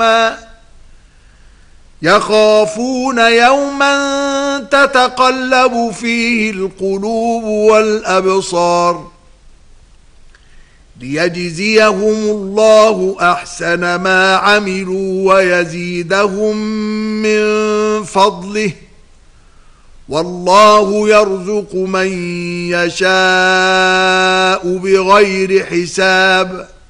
يخافون يوما تتقلب فيه القلوب والأبصار ليجزيهم الله أحسن ما عملوا ويزيدهم من فضله والله يرزق من يشاء بغير حساب.